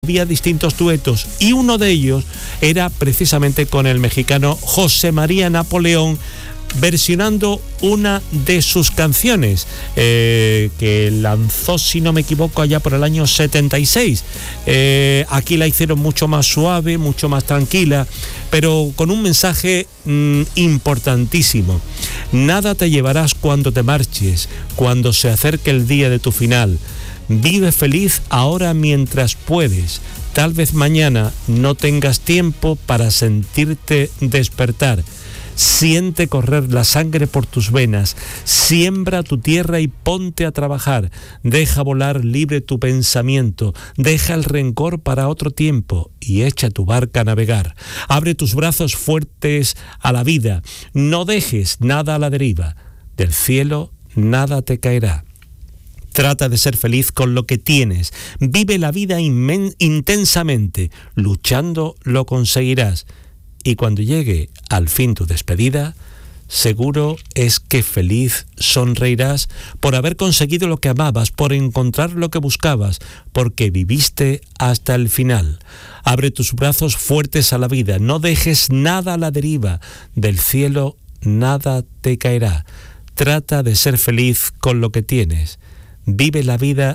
Había distintos duetos y uno de ellos era precisamente con el mexicano José María Napoleón, versionando una de sus canciones que lanzó, si no me equivoco, allá por el año 76. Aquí la hicieron mucho más suave, mucho más tranquila, pero con un mensaje importantísimo. Nada te llevarás cuando te marches, cuando se acerque el día de tu final. Vive feliz ahora mientras puedes. Tal vez mañana no tengas tiempo para sentirte despertar. Siente correr la sangre por tus venas, siembra tu tierra y ponte a trabajar. Deja volar libre tu pensamiento, deja el rencor para otro tiempo y echa tu barca a navegar. Abre tus brazos fuertes a la vida, no dejes nada a la deriva. Del cielo nada te caerá. Trata de ser feliz con lo que tienes. Vive la vida intensamente. Luchando lo conseguirás. Y cuando llegue al fin tu despedida, seguro es que feliz sonreirás por haber conseguido lo que amabas, por encontrar lo que buscabas, porque viviste hasta el final. Abre tus brazos fuertes a la vida. No dejes nada a la deriva. Del cielo nada te caerá. Trata de ser feliz con lo que tienes. Vive la vida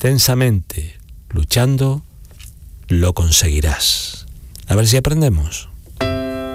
intensamente, luchando, lo conseguirás. A ver si aprendemos.